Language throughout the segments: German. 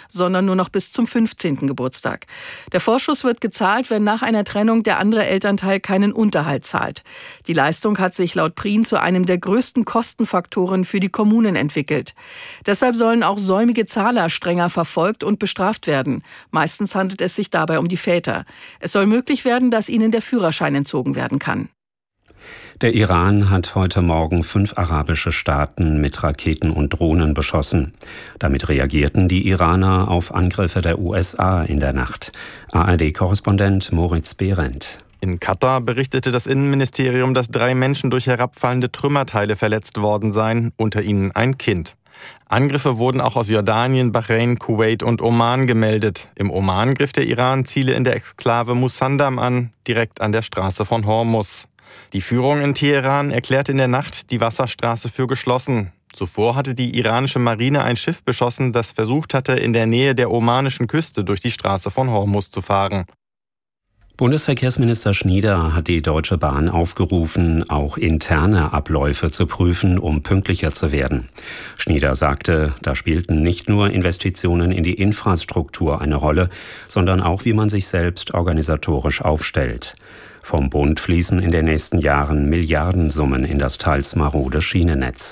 sondern nur noch bis zum 15. Geburtstag. Der Vorschuss wird gezahlt, wenn nach einer Trennung der andere Elternteil keinen Unterhalt zahlt. Die Leistung hat sich laut Prien zu einem der größten Kostenfaktoren für die Kommunen entwickelt. Deshalb sollen auch säumige Zahler strenger verfolgt und bestraft werden. Meistens handelt es sich dabei um die Väter. Es soll möglich werden, dass ihnen der Führerschein entzogen werden kann. Der Iran hat heute Morgen 5 arabische Staaten mit Raketen und Drohnen beschossen. Damit reagierten die Iraner auf Angriffe der USA in der Nacht. ARD-Korrespondent Moritz Behrendt. In Katar berichtete das Innenministerium, dass 3 Menschen durch herabfallende Trümmerteile verletzt worden seien, unter ihnen ein Kind. Angriffe wurden auch aus Jordanien, Bahrain, Kuwait und Oman gemeldet. Im Oman griff der Iran Ziele in der Exklave Musandam an, direkt an der Straße von Hormuz. Die Führung in Teheran erklärte in der Nacht die Wasserstraße für geschlossen. Zuvor hatte die iranische Marine ein Schiff beschossen, das versucht hatte, in der Nähe der omanischen Küste durch die Straße von Hormuz zu fahren. Bundesverkehrsminister Schnieder hat die Deutsche Bahn aufgerufen, auch interne Abläufe zu prüfen, um pünktlicher zu werden. Schnieder sagte, da spielten nicht nur Investitionen in die Infrastruktur eine Rolle, sondern auch, wie man sich selbst organisatorisch aufstellt. Vom Bund fließen in den nächsten Jahren Milliardensummen in das teils marode Schienennetz.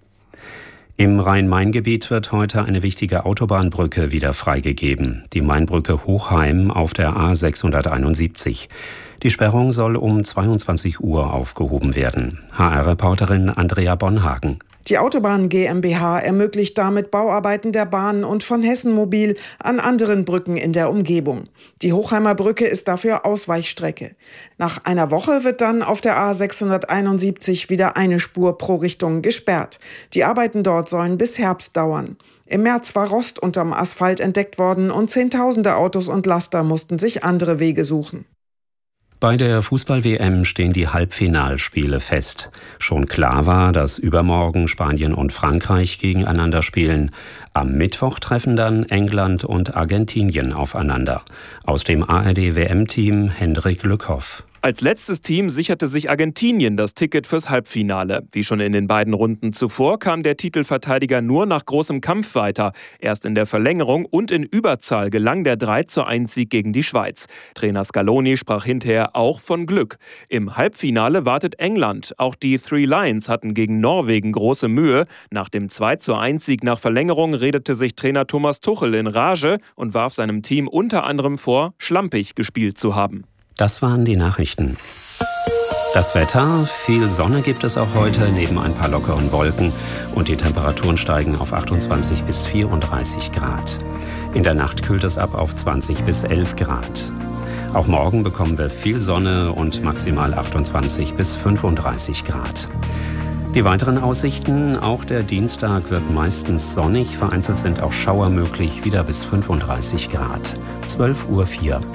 Im Rhein-Main-Gebiet wird heute eine wichtige Autobahnbrücke wieder freigegeben, die Mainbrücke Hochheim auf der A671. Die Sperrung soll um 22 Uhr aufgehoben werden. HR-Reporterin Andrea Bonhagen. Die Autobahn GmbH ermöglicht damit Bauarbeiten der Bahn und von Hessen Mobil an anderen Brücken in der Umgebung. Die Hochheimer Brücke ist dafür Ausweichstrecke. Nach einer Woche wird dann auf der A671 wieder eine Spur pro Richtung gesperrt. Die Arbeiten dort sollen bis Herbst dauern. Im März war Rost unterm Asphalt entdeckt worden und Zehntausende Autos und Laster mussten sich andere Wege suchen. Bei der Fußball-WM stehen die Halbfinalspiele fest. Schon klar war, dass übermorgen Spanien und Frankreich gegeneinander spielen. Am Mittwoch treffen dann England und Argentinien aufeinander. Aus dem ARD-WM-Team Hendrik Lückhoff. Als letztes Team sicherte sich Argentinien das Ticket fürs Halbfinale. Wie schon in den beiden Runden zuvor kam der Titelverteidiger nur nach großem Kampf weiter. Erst in der Verlängerung und in Überzahl gelang der 3:1-Sieg gegen die Schweiz. Trainer Scaloni sprach hinterher auch von Glück. Im Halbfinale wartet England. Auch die Three Lions hatten gegen Norwegen große Mühe. Nach dem 2:1-Sieg nach Verlängerung redete sich Trainer Thomas Tuchel in Rage und warf seinem Team unter anderem vor, schlampig gespielt zu haben. Das waren die Nachrichten. Das Wetter, viel Sonne gibt es auch heute, neben ein paar lockeren Wolken. Und die Temperaturen steigen auf 28 bis 34 Grad. In der Nacht kühlt es ab auf 20 bis 11 Grad. Auch morgen bekommen wir viel Sonne und maximal 28 bis 35 Grad. Die weiteren Aussichten, auch der Dienstag wird meistens sonnig, vereinzelt sind auch Schauer möglich, wieder bis 35 Grad. 12:04 Uhr.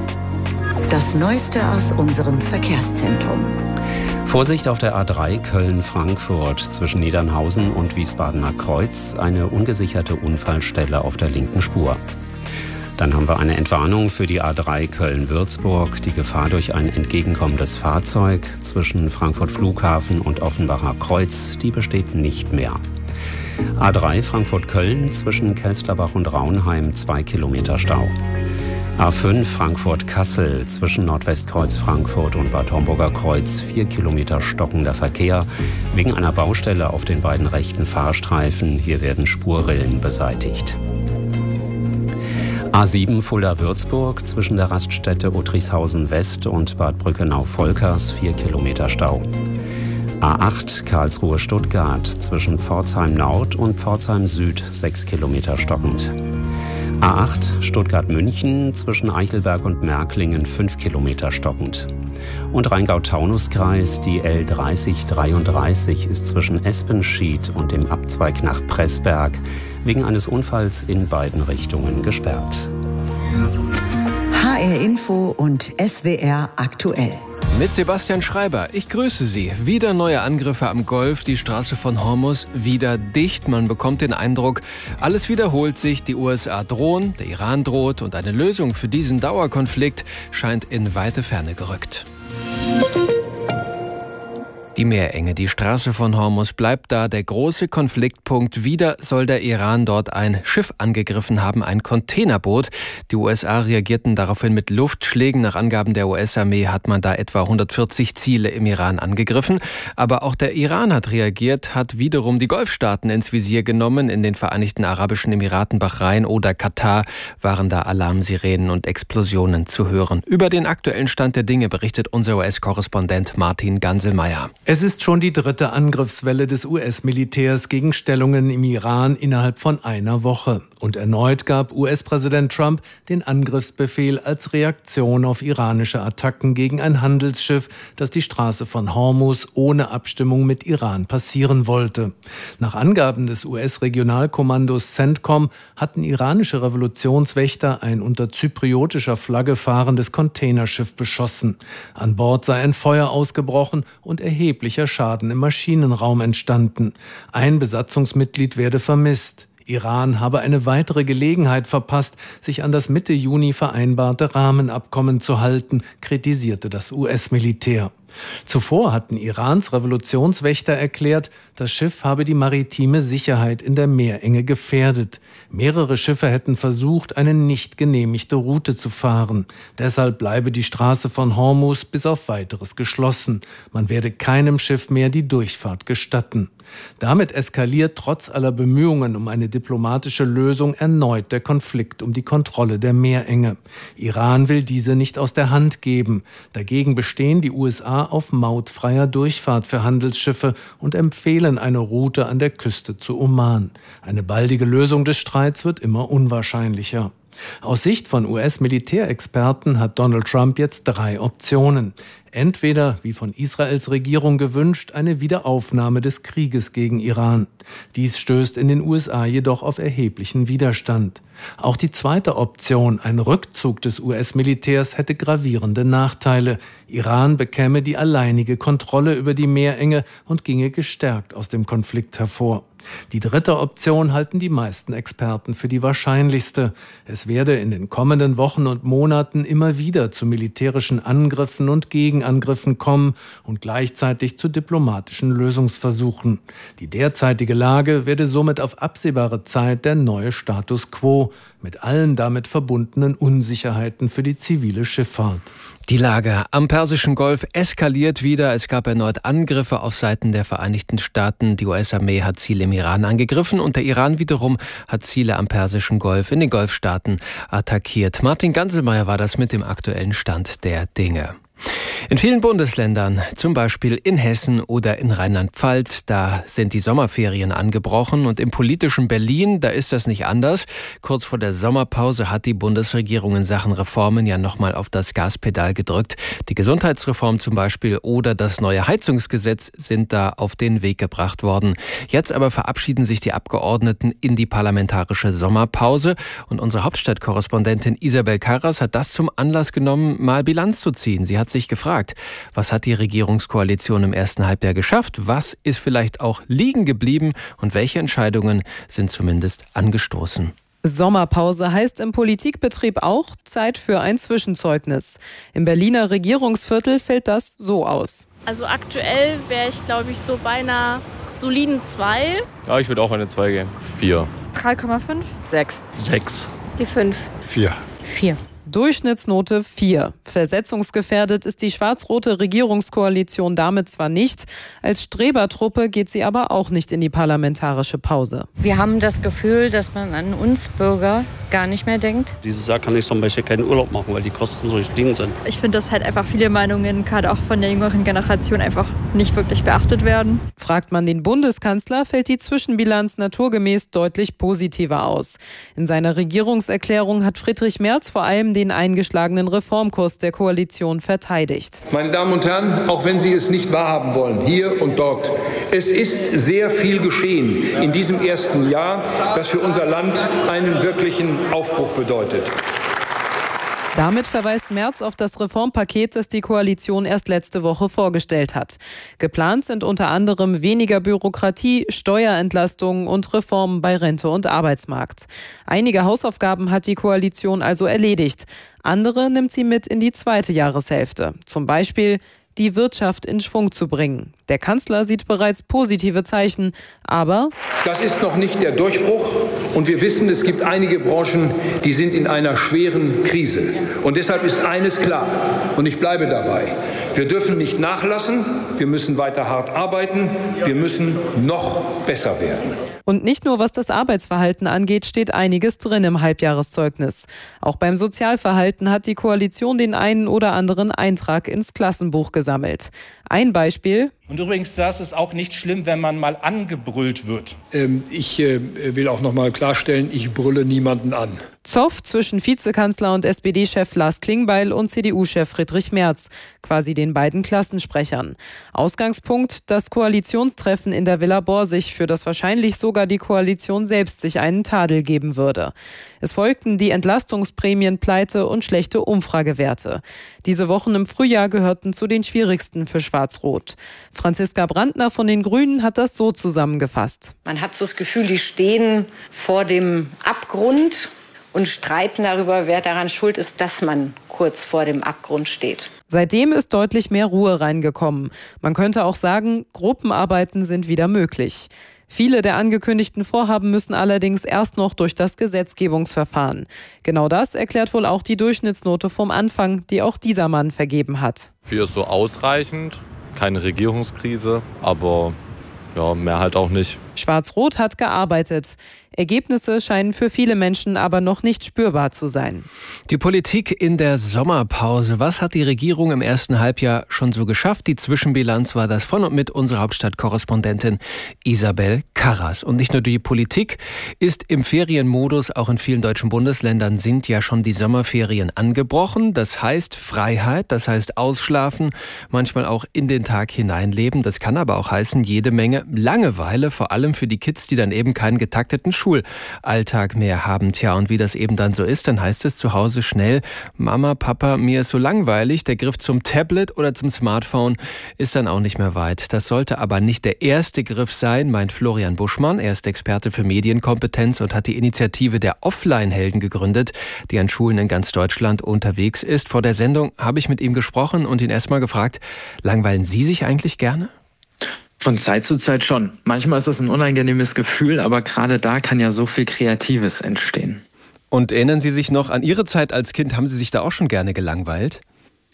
Das Neueste aus unserem Verkehrszentrum. Vorsicht auf der A3 Köln-Frankfurt zwischen Niedernhausen und Wiesbadener Kreuz. Eine ungesicherte Unfallstelle auf der linken Spur. Dann haben wir eine Entwarnung für die A3 Köln-Würzburg. Die Gefahr durch ein entgegenkommendes Fahrzeug zwischen Frankfurt Flughafen und Offenbacher Kreuz, die besteht nicht mehr. A3 Frankfurt-Köln zwischen Kelsterbach und Raunheim 2 Kilometer Stau. A5 Frankfurt-Kassel zwischen Nordwestkreuz Frankfurt und Bad Homburger Kreuz 4 Kilometer stockender Verkehr wegen einer Baustelle auf den beiden rechten Fahrstreifen. Hier werden Spurrillen beseitigt. A7 Fulda-Würzburg zwischen der Raststätte Uttrichshausen West und Bad Brückenau-Volkers 4 Kilometer Stau. A8 Karlsruhe-Stuttgart zwischen Pforzheim Nord und Pforzheim Süd 6 Kilometer stockend. A8 Stuttgart-München zwischen Eichelberg und Märklingen 5 Kilometer stockend. Und Rheingau-Taunus-Kreis, die L3033 ist zwischen Espenschied und dem Abzweig nach Pressberg wegen eines Unfalls in beiden Richtungen gesperrt. HR Info und SWR aktuell. Mit Sebastian Schreiber. Ich grüße Sie. Wieder neue Angriffe am Golf, die Straße von Hormuz wieder dicht. Man bekommt den Eindruck, alles wiederholt sich. Die USA drohen, der Iran droht und eine Lösung für diesen Dauerkonflikt scheint in weite Ferne gerückt. Die Meerenge, die Straße von Hormuz bleibt da der große Konfliktpunkt. Wieder soll der Iran dort ein Schiff angegriffen haben, ein Containerboot. Die USA reagierten daraufhin mit Luftschlägen. Nach Angaben der US-Armee hat man da etwa 140 Ziele im Iran angegriffen. Aber auch der Iran hat reagiert, hat wiederum die Golfstaaten ins Visier genommen. In den Vereinigten Arabischen Emiraten, Bahrain oder Katar waren da Alarmsirenen und Explosionen zu hören. Über den aktuellen Stand der Dinge berichtet unser US-Korrespondent Martin Ganselmeier. Es ist schon die dritte Angriffswelle des US-Militärs gegen Stellungen im Iran innerhalb von einer Woche. Und erneut gab US-Präsident Trump den Angriffsbefehl als Reaktion auf iranische Attacken gegen ein Handelsschiff, das die Straße von Hormuz ohne Abstimmung mit Iran passieren wollte. Nach Angaben des US-Regionalkommandos CENTCOM hatten iranische Revolutionswächter ein unter zypriotischer Flagge fahrendes Containerschiff beschossen. An Bord sei ein Feuer ausgebrochen und erheblicher Schaden im Maschinenraum entstanden. Ein Besatzungsmitglied werde vermisst. Iran habe eine weitere Gelegenheit verpasst, sich an das Mitte Juni vereinbarte Rahmenabkommen zu halten, kritisierte das US-Militär. Zuvor hatten Irans Revolutionswächter erklärt, das Schiff habe die maritime Sicherheit in der Meerenge gefährdet. Mehrere Schiffe hätten versucht, eine nicht genehmigte Route zu fahren. Deshalb bleibe die Straße von Hormuz bis auf Weiteres geschlossen. Man werde keinem Schiff mehr die Durchfahrt gestatten. Damit eskaliert trotz aller Bemühungen um eine diplomatische Lösung erneut der Konflikt um die Kontrolle der Meerenge. Iran will diese nicht aus der Hand geben. Dagegen bestehen die USA auf mautfreier Durchfahrt für Handelsschiffe und empfehlen eine Route an der Küste zu Oman. Eine baldige Lösung des Streits wird immer unwahrscheinlicher. Aus Sicht von US-Militärexperten hat Donald Trump jetzt 3 Optionen. Entweder, wie von Israels Regierung gewünscht, eine Wiederaufnahme des Krieges gegen Iran. Dies stößt in den USA jedoch auf erheblichen Widerstand. Auch die zweite Option, ein Rückzug des US-Militärs, hätte gravierende Nachteile. Iran bekäme die alleinige Kontrolle über die Meerenge und ginge gestärkt aus dem Konflikt hervor. Die dritte Option halten die meisten Experten für die wahrscheinlichste. Es werde in den kommenden Wochen und Monaten immer wieder zu militärischen Angriffen und Gegenangriffen kommen und gleichzeitig zu diplomatischen Lösungsversuchen. Die derzeitige Lage werde somit auf absehbare Zeit der neue Status quo, mit allen damit verbundenen Unsicherheiten für die zivile Schifffahrt. Die Lage am Persischen Golf eskaliert wieder. Es gab erneut Angriffe auf Seiten der Vereinigten Staaten. Die US-Armee hat Ziele im Iran angegriffen und der Iran wiederum hat Ziele am Persischen Golf in den Golfstaaten attackiert. Martin Ganselmeier war das mit dem aktuellen Stand der Dinge. In vielen Bundesländern, zum Beispiel in Hessen oder in Rheinland-Pfalz, da sind die Sommerferien angebrochen und im politischen Berlin, da ist das nicht anders. Kurz vor der Sommerpause hat die Bundesregierung in Sachen Reformen ja nochmal auf das Gaspedal gedrückt. Die Gesundheitsreform zum Beispiel oder das neue Heizungsgesetz sind da auf den Weg gebracht worden. Jetzt aber verabschieden sich die Abgeordneten in die parlamentarische Sommerpause und unsere Hauptstadtkorrespondentin Isabel Karras hat das zum Anlass genommen, mal Bilanz zu ziehen. Sie hat sich gefragt, was hat die Regierungskoalition im ersten Halbjahr geschafft? Was ist vielleicht auch liegen geblieben? Und welche Entscheidungen sind zumindest angestoßen? Sommerpause heißt im Politikbetrieb auch Zeit für ein Zwischenzeugnis. Im Berliner Regierungsviertel fällt das so aus. Also aktuell wäre ich, glaube ich, so bei einer soliden 2. Ja, ich würde auch eine 2 gehen. 4. 3,5. 6. 6. Die 5. 4. 4. Durchschnittsnote 4. Versetzungsgefährdet ist die schwarz-rote Regierungskoalition damit zwar nicht, als Strebertruppe geht sie aber auch nicht in die parlamentarische Pause. Wir haben das Gefühl, dass man an uns Bürger gar nicht mehr denkt. Dieses Jahr kann ich zum Beispiel keinen Urlaub machen, weil die Kosten so gestiegen sind. Ich finde, dass halt einfach viele Meinungen, gerade auch von der jüngeren Generation, einfach nicht wirklich beachtet werden. Fragt man den Bundeskanzler, fällt die Zwischenbilanz naturgemäß deutlich positiver aus. In seiner Regierungserklärung hat Friedrich Merz vor allem den eingeschlagenen Reformkurs der Koalition verteidigt. Meine Damen und Herren, auch wenn Sie es nicht wahrhaben wollen, hier und dort, es ist sehr viel geschehen in diesem ersten Jahr, das für unser Land einen wirklichen Aufbruch bedeutet. Damit verweist Merz auf das Reformpaket, das die Koalition erst letzte Woche vorgestellt hat. Geplant sind unter anderem weniger Bürokratie, Steuerentlastungen und Reformen bei Rente und Arbeitsmarkt. Einige Hausaufgaben hat die Koalition also erledigt. Andere nimmt sie mit in die zweite Jahreshälfte. Zum Beispiel die Wirtschaft in Schwung zu bringen. Der Kanzler sieht bereits positive Zeichen, aber das ist noch nicht der Durchbruch und wir wissen, es gibt einige Branchen, die sind in einer schweren Krise. Und deshalb ist eines klar und ich bleibe dabei. Wir dürfen nicht nachlassen, wir müssen weiter hart arbeiten, wir müssen noch besser werden. Und nicht nur was das Arbeitsverhalten angeht, steht einiges drin im Halbjahreszeugnis. Auch beim Sozialverhalten hat die Koalition den einen oder anderen Eintrag ins Klassenbuch gesammelt. Ein Beispiel. Und übrigens, das ist auch nicht schlimm, wenn man mal angebrüllt wird. Ich will auch noch mal klarstellen, ich brülle niemanden an. Zoff zwischen Vizekanzler und SPD-Chef Lars Klingbeil und CDU-Chef Friedrich Merz, quasi den beiden Klassensprechern. Ausgangspunkt, das Koalitionstreffen in der Villa Borsig, für das wahrscheinlich sogar die Koalition selbst sich einen Tadel geben würde. Es folgten die Entlastungsprämienpleite und schlechte Umfragewerte. Diese Wochen im Frühjahr gehörten zu den schwierigsten für Schwarz-Rot. Franziska Brandner von den Grünen hat das so zusammengefasst. Man hat so das Gefühl, die stehen vor dem Abgrund und streiten darüber, wer daran schuld ist, dass man kurz vor dem Abgrund steht. Seitdem ist deutlich mehr Ruhe reingekommen. Man könnte auch sagen, Gruppenarbeiten sind wieder möglich. Viele der angekündigten Vorhaben müssen allerdings erst noch durch das Gesetzgebungsverfahren. Genau das erklärt wohl auch die Durchschnittsnote vom Anfang, die auch dieser Mann vergeben hat. 4 ist so ausreichend, keine Regierungskrise, aber ja, mehr halt auch nicht. Schwarz-Rot hat gearbeitet. Ergebnisse scheinen für viele Menschen aber noch nicht spürbar zu sein. Die Politik in der Sommerpause. Was hat die Regierung im ersten Halbjahr schon so geschafft? Die Zwischenbilanz war das von und mit unserer Hauptstadtkorrespondentin Isabel Karras. Und nicht nur die Politik ist im Ferienmodus. Auch in vielen deutschen Bundesländern sind ja schon die Sommerferien angebrochen. Das heißt Freiheit, das heißt Ausschlafen, manchmal auch in den Tag hineinleben. Das kann aber auch heißen jede Menge Langeweile, vor allem für die Kids, die dann eben keinen getakteten Schulalltag mehr haben. Tja, und wie das eben dann so ist, dann heißt es zu Hause schnell, Mama, Papa, mir ist so langweilig. Der Griff zum Tablet oder zum Smartphone ist dann auch nicht mehr weit. Das sollte aber nicht der erste Griff sein, meint Florian Buschmann. Er ist Experte für Medienkompetenz und hat die Initiative der Offline-Helden gegründet, die an Schulen in ganz Deutschland unterwegs ist. Vor der Sendung habe ich mit ihm gesprochen und ihn erstmal gefragt, langweilen Sie sich eigentlich gerne? Von Zeit zu Zeit schon. Manchmal ist das ein unangenehmes Gefühl, aber gerade da kann ja so viel Kreatives entstehen. Und erinnern Sie sich noch an Ihre Zeit als Kind? Haben Sie sich da auch schon gerne gelangweilt?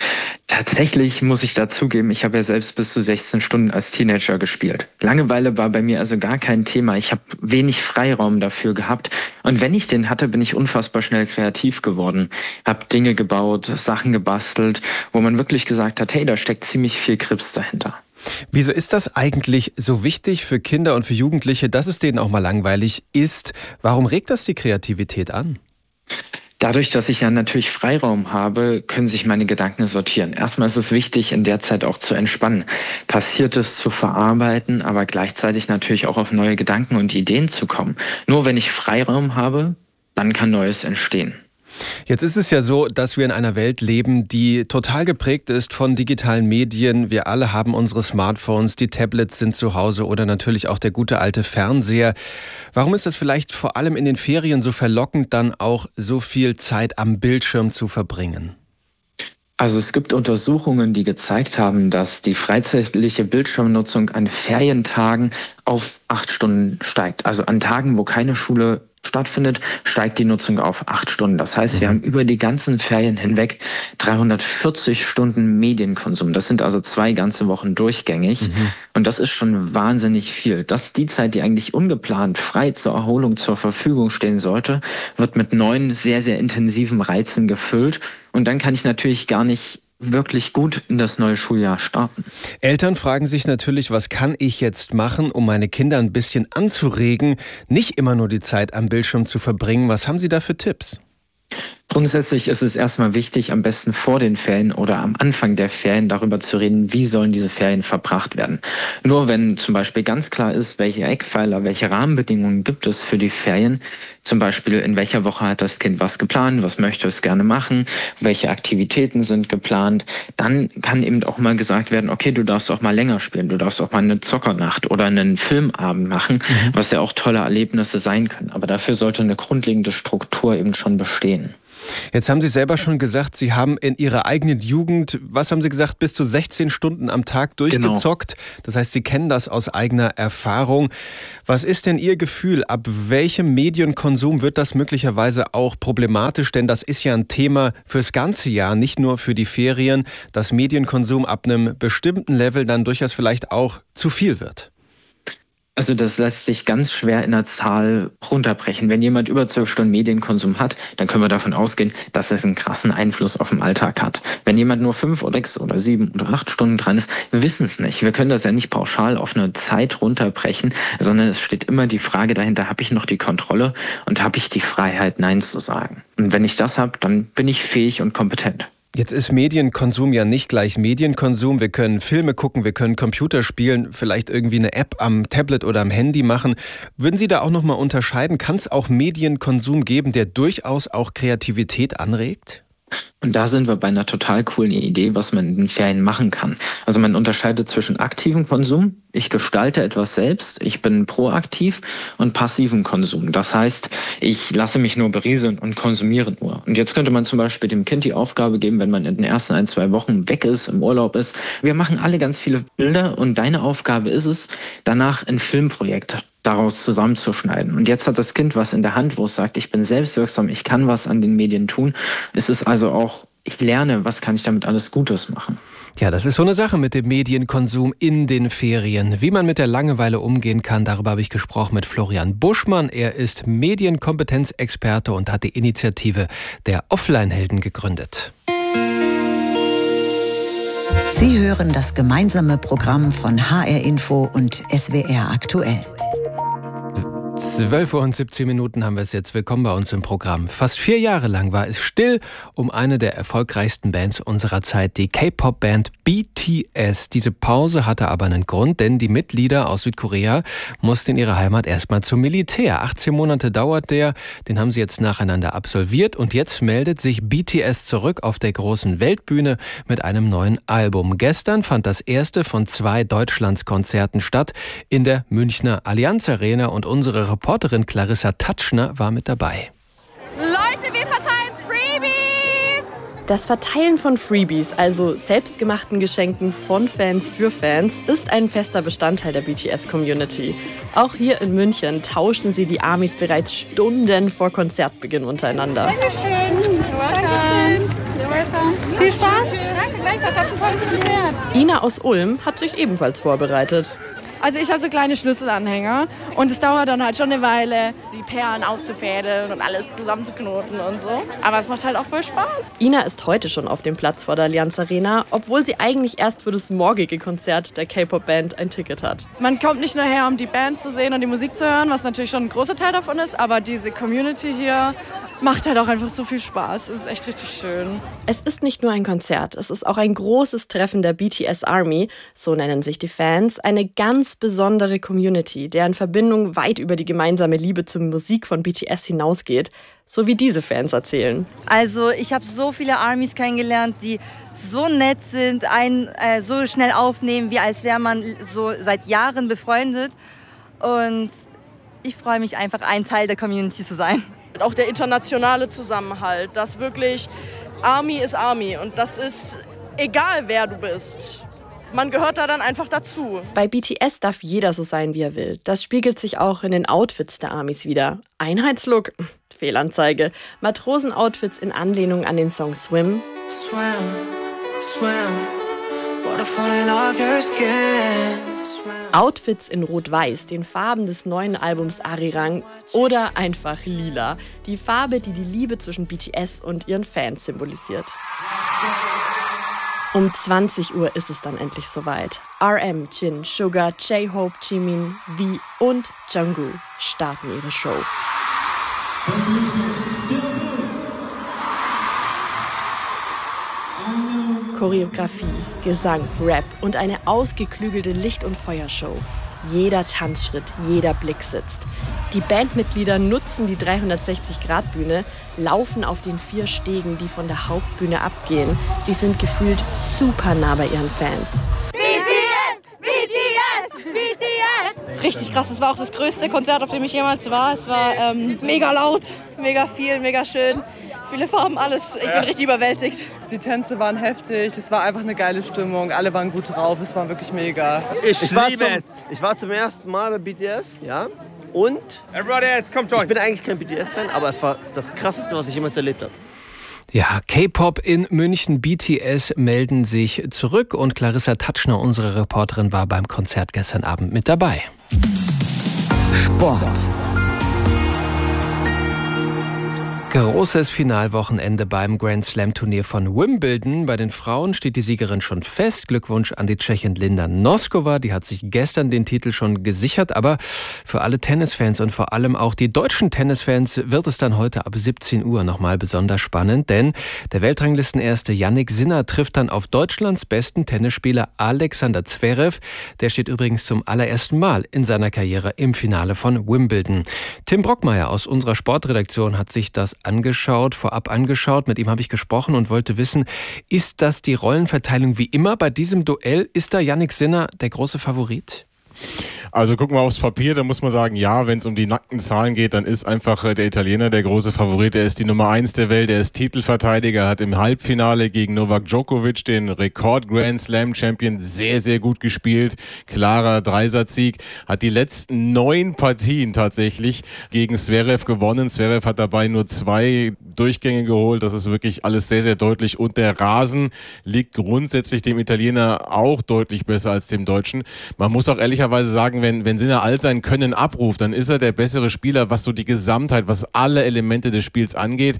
Tatsächlich muss ich dazugeben, ich habe ja selbst bis zu 16 Stunden als Teenager gespielt. Langeweile war bei mir also gar kein Thema. Ich habe wenig Freiraum dafür gehabt. Und wenn ich den hatte, bin ich unfassbar schnell kreativ geworden. Habe Dinge gebaut, Sachen gebastelt, wo man wirklich gesagt hat, hey, da steckt ziemlich viel Grips dahinter. Wieso ist das eigentlich so wichtig für Kinder und für Jugendliche, dass es denen auch mal langweilig ist? Warum regt das die Kreativität an? Dadurch, dass ich ja natürlich Freiraum habe, können sich meine Gedanken sortieren. Erstmal ist es wichtig, in der Zeit auch zu entspannen, Passiertes zu verarbeiten, aber gleichzeitig natürlich auch auf neue Gedanken und Ideen zu kommen. Nur wenn ich Freiraum habe, dann kann Neues entstehen. Jetzt ist es ja so, dass wir in einer Welt leben, die total geprägt ist von digitalen Medien. Wir alle haben unsere Smartphones, die Tablets sind zu Hause oder natürlich auch der gute alte Fernseher. Warum ist das vielleicht vor allem in den Ferien so verlockend, dann auch so viel Zeit am Bildschirm zu verbringen? Also es gibt Untersuchungen, die gezeigt haben, dass die freizeitliche Bildschirmnutzung an Ferientagen auf 8 Stunden steigt. Also an Tagen, wo keine Schule stattfindet, steigt die Nutzung auf 8 Stunden. Das heißt, wir haben über die ganzen Ferien hinweg 340 Stunden Medienkonsum. Das sind also 2 ganze Wochen durchgängig. Und das ist schon wahnsinnig viel. Das ist die Zeit, die eigentlich ungeplant frei zur Erholung zur Verfügung stehen sollte, wird mit neuen, sehr, sehr intensiven Reizen gefüllt. Und dann kann ich natürlich gar nicht wirklich gut in das neue Schuljahr starten. Eltern fragen sich natürlich, was kann ich jetzt machen, um meine Kinder ein bisschen anzuregen, nicht immer nur die Zeit am Bildschirm zu verbringen. Was haben Sie da für Tipps? Grundsätzlich ist es erstmal wichtig, am besten vor den Ferien oder am Anfang der Ferien darüber zu reden, wie sollen diese Ferien verbracht werden. Nur wenn zum Beispiel ganz klar ist, welche Eckpfeiler, welche Rahmenbedingungen gibt es für die Ferien, zum Beispiel in welcher Woche hat das Kind was geplant, was möchte es gerne machen, welche Aktivitäten sind geplant, dann kann eben auch mal gesagt werden, okay, du darfst auch mal länger spielen, du darfst auch mal eine Zockernacht oder einen Filmabend machen, was ja auch tolle Erlebnisse sein können. Aber dafür sollte eine grundlegende Struktur eben schon bestehen. Jetzt haben Sie selber schon gesagt, Sie haben in Ihrer eigenen Jugend, was haben Sie gesagt, bis zu 16 Stunden am Tag durchgezockt. Genau. Das heißt, Sie kennen das aus eigener Erfahrung. Was ist denn Ihr Gefühl? Ab welchem Medienkonsum wird das möglicherweise auch problematisch? Denn das ist ja ein Thema fürs ganze Jahr, nicht nur für die Ferien, dass Medienkonsum ab einem bestimmten Level dann durchaus vielleicht auch zu viel wird. Also das lässt sich ganz schwer in der Zahl runterbrechen. Wenn jemand über 12 Stunden Medienkonsum hat, dann können wir davon ausgehen, dass es einen krassen Einfluss auf den Alltag hat. Wenn jemand nur 5 oder 6 oder 7 oder 8 Stunden dran ist, wir wissen es nicht. Wir können das ja nicht pauschal auf eine Zeit runterbrechen, sondern es steht immer die Frage dahinter, habe ich noch die Kontrolle und habe ich die Freiheit, Nein zu sagen? Und wenn ich das habe, dann bin ich fähig und kompetent. Jetzt ist Medienkonsum ja nicht gleich Medienkonsum. Wir können Filme gucken, wir können Computer spielen, vielleicht irgendwie eine App am Tablet oder am Handy machen. Würden Sie da auch nochmal unterscheiden? Kann es auch Medienkonsum geben, der durchaus auch Kreativität anregt? Und da sind wir bei einer total coolen Idee, was man in den Ferien machen kann. Also man unterscheidet zwischen aktivem Konsum, ich gestalte etwas selbst, ich bin proaktiv, und passivem Konsum. Das heißt, ich lasse mich nur berieseln und konsumiere nur. Und jetzt könnte man zum Beispiel dem Kind die Aufgabe geben, wenn man in den ersten 1-2 Wochen weg ist, im Urlaub ist. Wir machen alle ganz viele Bilder und deine Aufgabe ist es, danach ein Filmprojekt daraus zusammenzuschneiden. Und jetzt hat das Kind was in der Hand, wo es sagt, ich bin selbstwirksam, ich kann was an den Medien tun. Es ist also auch, ich lerne, was kann ich damit alles Gutes machen. Ja, das ist so eine Sache mit dem Medienkonsum in den Ferien. Wie man mit der Langeweile umgehen kann, darüber habe ich gesprochen mit Florian Buschmann. Er ist Medienkompetenzexperte und hat die Initiative der Offline-Helden gegründet. Sie hören das gemeinsame Programm von HR Info und SWR aktuell. 12:17 Uhr haben wir es jetzt. Willkommen bei uns im Programm. Fast 4 Jahre lang war es still um eine der erfolgreichsten Bands unserer Zeit, die K-Pop-Band BTS. Diese Pause hatte aber einen Grund, denn die Mitglieder aus Südkorea mussten in ihre Heimat erstmal zum Militär. 18 Monate dauert der, den haben sie jetzt nacheinander absolviert und jetzt meldet sich BTS zurück auf der großen Weltbühne mit einem neuen Album. Gestern fand das erste von 2 Deutschlandskonzerten statt in der Münchner Allianz Arena und unsere Reporterin Clarissa Tatschner war mit dabei. Leute, wir verteilen Freebies! Das Verteilen von Freebies, also selbstgemachten Geschenken von Fans für Fans, ist ein fester Bestandteil der BTS-Community. Auch hier in München tauschen sie die Armys bereits Stunden vor Konzertbeginn untereinander. Dankeschön. Dankeschön. You're welcome. Viel Spaß. Danke, gleichfalls. Habt ein tolles Konzert. Ina aus Ulm hat sich ebenfalls vorbereitet. Also ich habe so kleine Schlüsselanhänger und es dauert dann halt schon eine Weile, die Perlen aufzufädeln und alles zusammenzuknoten und so. Aber es macht halt auch voll Spaß. Ina ist heute schon auf dem Platz vor der Allianz Arena, obwohl sie eigentlich erst für das morgige Konzert der K-Pop-Band ein Ticket hat. Man kommt nicht nur her, um die Band zu sehen und die Musik zu hören, was natürlich schon ein großer Teil davon ist, aber diese Community hier macht halt auch einfach so viel Spaß. Es ist echt richtig schön. Es ist nicht nur ein Konzert, es ist auch ein großes Treffen der BTS Army, so nennen sich die Fans, eine ganz besondere Community, deren Verbindung weit über die gemeinsame Liebe zur Musik von BTS hinausgeht, so wie diese Fans erzählen. Also ich habe so viele Armys kennengelernt, die so nett sind, einen so schnell aufnehmen, wie als wäre man so seit Jahren befreundet. Und ich freue mich einfach, ein Teil der Community zu sein. Auch der internationale Zusammenhalt, dass wirklich Army ist Army und das ist egal, wer du bist. Man gehört da dann einfach dazu. Bei BTS darf jeder so sein, wie er will. Das spiegelt sich auch in den Outfits der Armys wider. Einheitslook? Fehlanzeige. Matrosenoutfits in Anlehnung an den Song Swim. Swim, swim, waterfall in love your skin. Outfits in Rot-Weiß, den Farben des neuen Albums Arirang, oder einfach lila, die Farbe, die die Liebe zwischen BTS und ihren Fans symbolisiert. Um 20 Uhr ist es dann endlich soweit. RM, Jin, Sugar, J-Hope, Jimin, V und Jungkook starten ihre Show. Choreografie, Gesang, Rap und eine ausgeklügelte Licht- und Feuershow. Jeder Tanzschritt, jeder Blick sitzt. Die Bandmitglieder nutzen die 360-Grad-Bühne, laufen auf den 4 Stegen, die von der Hauptbühne abgehen. Sie sind gefühlt super nah bei ihren Fans. BTS! BTS! BTS! Richtig krass, es war auch das größte Konzert, auf dem ich jemals war. Es war mega laut, mega viel, mega schön. Viele Farben, alles. Ich bin richtig überwältigt. Die Tänze waren heftig, es war einfach eine geile Stimmung. Alle waren gut drauf, es war wirklich mega. Ich liebe es. Ich war zum ersten Mal bei BTS, ja. Und ich bin eigentlich kein BTS-Fan, aber es war das Krasseste, was ich jemals erlebt habe. Ja, K-Pop in München, BTS melden sich zurück und Clarissa Tatschner, unsere Reporterin, war beim Konzert gestern Abend mit dabei. Sport. Großes Finalwochenende beim Grand Slam Turnier von Wimbledon. Bei den Frauen steht die Siegerin schon fest. Glückwunsch an die Tschechin Linda Noskova. Die hat sich gestern den Titel schon gesichert. Aber für alle Tennisfans und vor allem auch die deutschen Tennisfans wird es dann heute ab 17 Uhr nochmal besonders spannend. Denn der Weltranglistenerste Jannik Sinner trifft dann auf Deutschlands besten Tennisspieler Alexander Zverev. Der steht übrigens zum allerersten Mal in seiner Karriere im Finale von Wimbledon. Tim Brockmeier aus unserer Sportredaktion hat sich das vorab angeschaut. Mit ihm habe ich gesprochen und wollte wissen, ist das die Rollenverteilung wie immer bei diesem Duell? Ist da Jannik Sinner der große Favorit? Also gucken wir aufs Papier, da muss man sagen, ja, wenn es um die nackten Zahlen geht, dann ist einfach der Italiener der große Favorit. Er ist die Nummer 1 der Welt, er ist Titelverteidiger, hat im Halbfinale gegen Novak Djokovic, den Rekord-Grand Slam-Champion, sehr, sehr gut gespielt. Klarer Dreisatzsieg, hat die letzten 9 Partien tatsächlich gegen Zverev gewonnen. Zverev hat dabei nur 2 Durchgänge geholt, das ist wirklich alles sehr, sehr deutlich. Und der Rasen liegt grundsätzlich dem Italiener auch deutlich besser als dem Deutschen. Man muss auch ehrlicherweise sagen, wenn Sinner all sein Können abruft, dann ist er der bessere Spieler, was so die Gesamtheit, was alle Elemente des Spiels angeht.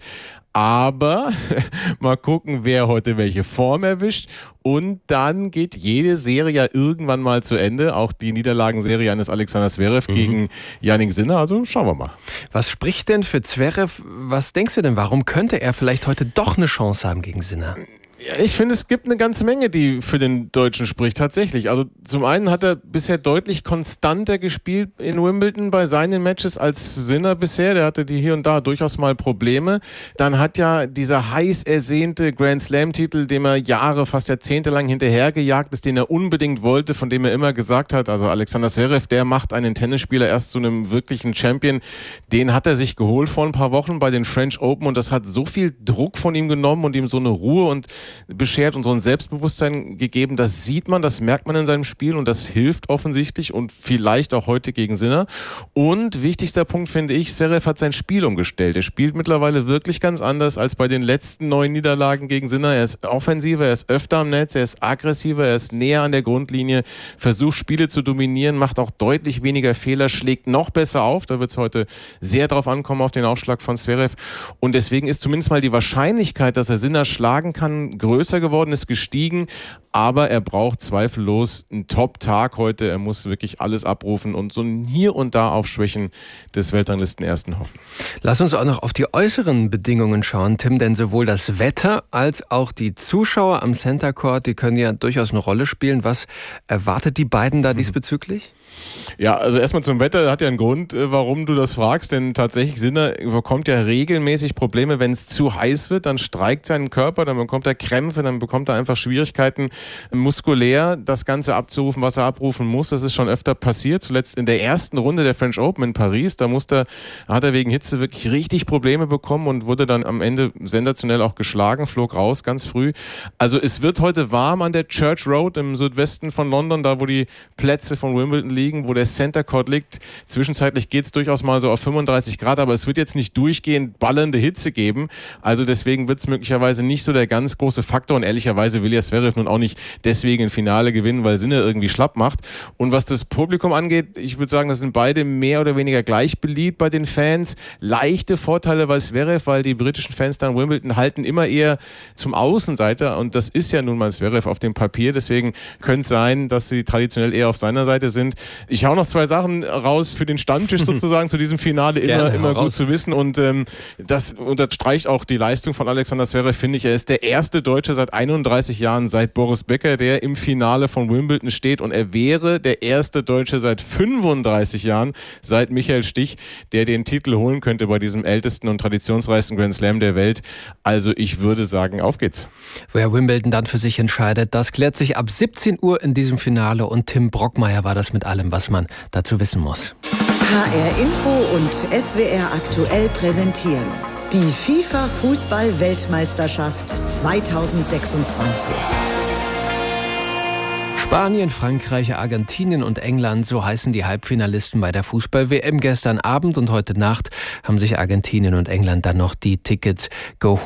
Aber mal gucken, wer heute welche Form erwischt. Und dann geht jede Serie ja irgendwann mal zu Ende. Auch die Niederlagenserie eines Alexander Zverev gegen Jannik Sinner. Also schauen wir mal. Was spricht denn für Zverev? Was denkst du denn? Warum könnte er vielleicht heute doch eine Chance haben gegen Sinner? Ja, ich finde, es gibt eine ganze Menge, die für den Deutschen spricht, tatsächlich. Also zum einen hat er bisher deutlich konstanter gespielt in Wimbledon bei seinen Matches als Sinner bisher. Der hatte die hier und da durchaus mal Probleme. Dann hat ja dieser heiß ersehnte Grand Slam-Titel, dem er Jahre, fast Jahrzehnte lang hinterhergejagt ist, den er unbedingt wollte, von dem er immer gesagt hat, also Alexander Zverev, der macht einen Tennisspieler erst zu einem wirklichen Champion. Den hat er sich geholt vor ein paar Wochen bei den French Open und das hat so viel Druck von ihm genommen und ihm so eine Ruhe und beschert und so ein Selbstbewusstsein gegeben. Das sieht man, das merkt man in seinem Spiel und das hilft offensichtlich und vielleicht auch heute gegen Sinner. Und wichtigster Punkt finde ich, Zverev hat sein Spiel umgestellt. Er spielt mittlerweile wirklich ganz anders als bei den letzten 9 Niederlagen gegen Sinner. Er ist offensiver, er ist öfter am Netz, er ist aggressiver, er ist näher an der Grundlinie, versucht Spiele zu dominieren, macht auch deutlich weniger Fehler, schlägt noch besser auf. Da wird es heute sehr drauf ankommen, auf den Aufschlag von Zverev. Und deswegen ist zumindest mal die Wahrscheinlichkeit, dass er Sinner schlagen kann, größer geworden, ist gestiegen, aber er braucht zweifellos einen Top-Tag heute. Er muss wirklich alles abrufen und so ein hier und da auf Schwächen des Weltranglistenersten hoffen. Lass uns auch noch auf die äußeren Bedingungen schauen, Tim, denn sowohl das Wetter als auch die Zuschauer am Center Court, die können ja durchaus eine Rolle spielen. Was erwartet die beiden da diesbezüglich? Ja, also erstmal zum Wetter, hat ja einen Grund, warum du das fragst, denn tatsächlich Sinner bekommt ja regelmäßig Probleme, wenn es zu heiß wird, dann streikt sein Körper, dann bekommt er Krämpfe, dann bekommt er einfach Schwierigkeiten muskulär, das Ganze abzurufen, was er abrufen muss. Das ist schon öfter passiert, zuletzt in der ersten Runde der French Open in Paris, da hat er wegen Hitze wirklich richtig Probleme bekommen und wurde dann am Ende sensationell auch geschlagen, flog raus ganz früh. Also es wird heute warm an der Church Road im Südwesten von London, da wo die Plätze von Wimbledon liegen, wo der Center Court liegt. Zwischenzeitlich geht es durchaus mal so auf 35 Grad, aber es wird jetzt nicht durchgehend ballernde Hitze geben. Also deswegen wird es möglicherweise nicht so der ganz große Faktor und ehrlicherweise will ja Zverev nun auch nicht deswegen ein Finale gewinnen, weil Sinner irgendwie schlapp macht. Und was das Publikum angeht, ich würde sagen, das sind beide mehr oder weniger gleich beliebt bei den Fans. Leichte Vorteile bei Zverev, weil die britischen Fans dann Wimbledon halten immer eher zum Außenseiter und das ist ja nun mal Zverev auf dem Papier. Deswegen könnte es sein, dass sie traditionell eher auf seiner Seite sind. Ich hau noch 2 Sachen raus für den Stammtisch sozusagen zu diesem Finale, immer gut zu wissen und das unterstreicht auch die Leistung von Alexander Zverev, finde ich. Er ist der erste Deutsche seit 31 Jahren, seit Boris Becker, der im Finale von Wimbledon steht und er wäre der erste Deutsche seit 35 Jahren, seit Michael Stich, der den Titel holen könnte bei diesem ältesten und traditionsreichsten Grand Slam der Welt. Also ich würde sagen, auf geht's. Wer Wimbledon dann für sich entscheidet, das klärt sich ab 17 Uhr in diesem Finale und Tim Brockmeier war das mit allem, was man dazu wissen muss. HR Info und SWR aktuell präsentieren. Die FIFA-Fußball-Weltmeisterschaft 2026. Spanien, Frankreich, Argentinien und England, so heißen die Halbfinalisten bei der Fußball-WM. Gestern Abend und heute Nacht haben sich Argentinien und England dann noch die Tickets geholt.